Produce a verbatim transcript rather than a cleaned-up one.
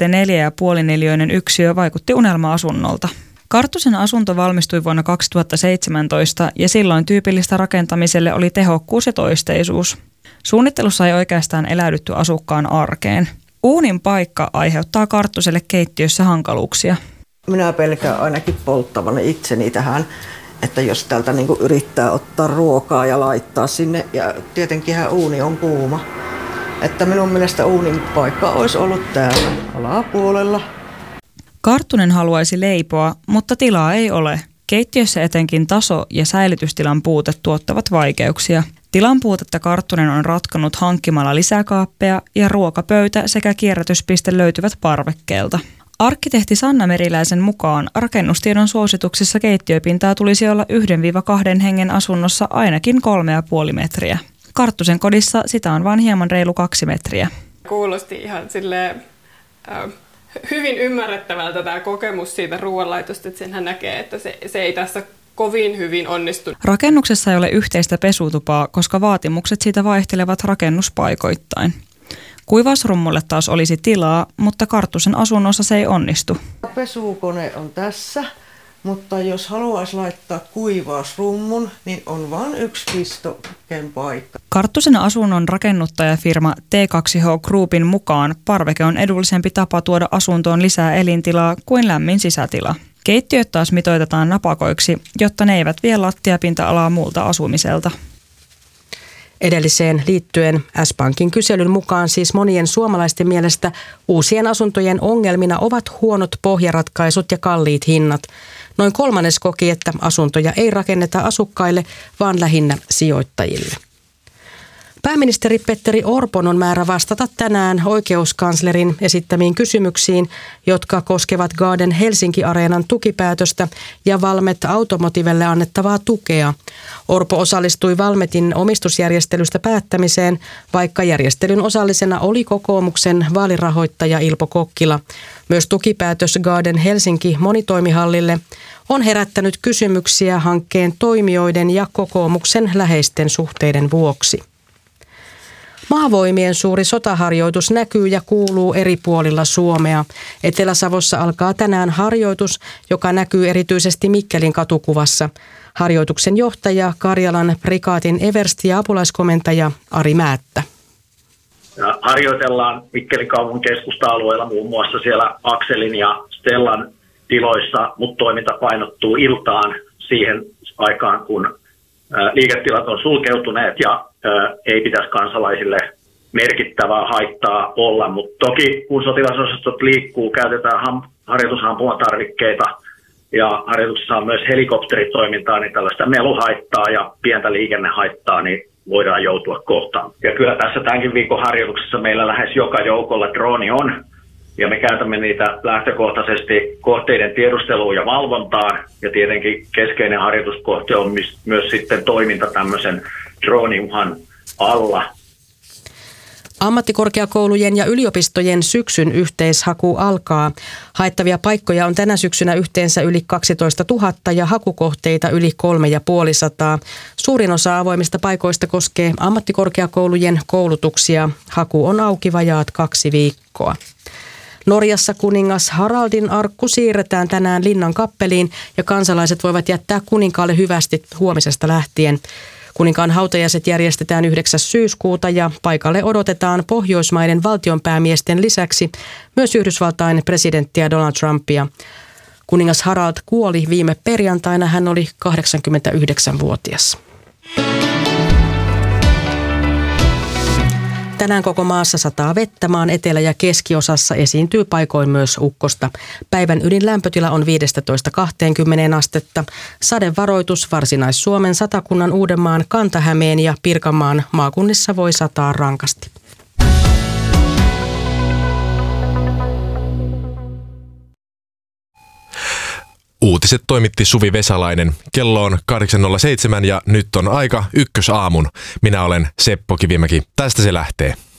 pilkku neljä pilkku viisi neliöinen yksiö vaikutti unelma-asunnolta. Karttusen asunto valmistui vuonna kaksituhattaseitsemäntoista ja silloin tyypillistä rakentamiselle oli tehokkuus ja toisteisuus. Suunnittelussa ei oikeastaan eläydytty asukkaan arkeen. Uunin paikka aiheuttaa Karttuselle keittiössä hankaluuksia. Minä pelkään ainakin polttavani itseni tähän, että jos täältä niin kuin yrittää ottaa ruokaa ja laittaa sinne, ja tietenkinhän uuni on kuuma. Että minun mielestä uunin paikka olisi ollut täällä alapuolella. Karttunen haluaisi leipoa, mutta tilaa ei ole. Keittiössä etenkin taso- ja säilytystilan puute tuottavat vaikeuksia. Tilan puutetta Karttunen on ratkonut hankkimalla lisäkaappeja ja ruokapöytä sekä kierrätyspiste löytyvät parvekkeelta. Arkkitehti Sanna Meriläisen mukaan rakennustiedon suosituksissa keittiöpintaa tulisi olla yhdestä kahteen hengen asunnossa ainakin kolme ja puoli metriä. Karttusen kodissa sitä on vain hieman reilu kaksi metriä. Kuulosti ihan silleen, äh, hyvin ymmärrettävältä tämä kokemus siitä ruoanlaitosta, että senhän näkee, että se, se ei tässä kovin hyvin onnistu. Rakennuksessa ei ole yhteistä pesutupaa, koska vaatimukset siitä vaihtelevat rakennuspaikoittain. Kuivausrummulle taas olisi tilaa, mutta Karttusen asunnossa se ei onnistu. Pesukone on tässä, mutta jos haluaisi laittaa kuivausrummun, niin on vain yksi pistoken paikka. Karttusen asunnon rakennuttajafirma T kaksi H Groupin mukaan parveke on edullisempi tapa tuoda asuntoon lisää elintilaa kuin lämmin sisätila. Keittiöt taas mitoitetaan napakoiksi, jotta ne eivät vie lattiapinta-alaa muulta asumiselta. Edelliseen liittyen S-Pankin kyselyn mukaan siis monien suomalaisten mielestä uusien asuntojen ongelmina ovat huonot pohjaratkaisut ja kalliit hinnat. Noin kolmannes koki, että asuntoja ei rakenneta asukkaille, vaan lähinnä sijoittajille. Pääministeri Petteri Orpon on määrä vastata tänään oikeuskanslerin esittämiin kysymyksiin, jotka koskevat Garden Helsinki-areenan tukipäätöstä ja Valmet Automotivelle annettavaa tukea. Orpo osallistui Valmetin omistusjärjestelystä päättämiseen, vaikka järjestelyn osallisena oli kokoomuksen vaalirahoittaja Ilpo Kokkila. Myös tukipäätös Garden Helsinki monitoimihallille on herättänyt kysymyksiä hankkeen toimijoiden ja kokoomuksen läheisten suhteiden vuoksi. Maavoimien suuri sotaharjoitus näkyy ja kuuluu eri puolilla Suomea. Etelä-Savossa alkaa tänään harjoitus, joka näkyy erityisesti Mikkelin katukuvassa. Harjoituksen johtaja Karjalan prikaatin eversti ja apulaiskomentaja Ari Määttä. Ja harjoitellaan Mikkelin kaupungin keskusta-alueella muun muassa siellä Akselin ja Stellan tiloissa, mutta toiminta painottuu iltaan siihen aikaan, kun liiketilat on sulkeutuneet ja ei pitäisi kansalaisille merkittävää haittaa olla, mutta toki kun sotilasosastot liikkuu, käytetään ham- harjoitushampumatarvikkeita ja harjoituksessa on myös helikopteritoimintaa, niin tällaista meluhaittaa ja pientä liikennehaittaa niin voidaan joutua kohtaan. Ja kyllä tässä tämänkin viikon harjoituksessa meillä lähes joka joukolla drooni on, ja me käytämme niitä lähtökohtaisesti kohteiden tiedusteluun ja valvontaan, ja tietenkin keskeinen harjoituskohte on myös sitten toiminta tämmöisen drooniuhan alla. Ammattikorkeakoulujen ja yliopistojen syksyn yhteishaku alkaa. Haettavia paikkoja on tänä syksynä yhteensä yli kaksitoista tuhatta ja hakukohteita yli kolme ja puoli sataa. Suurin osa avoimista paikoista koskee ammattikorkeakoulujen koulutuksia. Haku on auki vajaat kaksi viikkoa. Norjassa kuningas Haraldin arkku siirretään tänään Linnan kappeliin ja kansalaiset voivat jättää kuninkaalle hyvästit huomisesta lähtien. Kuninkaan hautajaiset järjestetään yhdeksäs syyskuuta ja paikalle odotetaan Pohjoismaiden valtionpäämiesten lisäksi myös Yhdysvaltain presidenttiä Donald Trumpia. Kuningas Harald kuoli viime perjantaina, hän oli kahdeksankymmentäyhdeksänvuotias. Tänään koko maassa sataa vettä, maan etelä- ja keskiosassa esiintyy paikoin myös ukkosta. Päivän ydinlämpötila on viisitoista kaksikymmentä astetta. Sadevaroitus Varsinais-Suomen, Satakunnan, Uudenmaan, Kanta-Hämeen ja Pirkanmaan maakunnissa voi sataa rankasti. Uutiset toimitti Suvi Vesalainen. Kello on kahdeksan nolla seitsemän ja nyt on aika ykkösaamun. Minä olen Seppo Kivimäki. Tästä se lähtee.